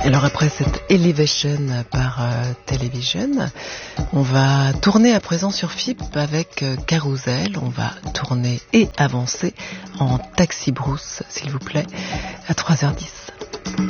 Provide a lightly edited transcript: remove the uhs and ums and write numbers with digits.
Alors après cette Elevation par Television, on va tourner à présent sur FIP avec Carousel. On va tourner et avancer en Taxi Brousse, s'il vous plaît, à 3h10.